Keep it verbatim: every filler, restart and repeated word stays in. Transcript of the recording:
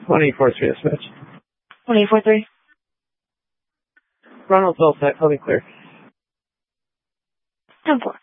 one eight four three, dispatch. one eight four three. Ronald Vilsack, call me clear. ten four.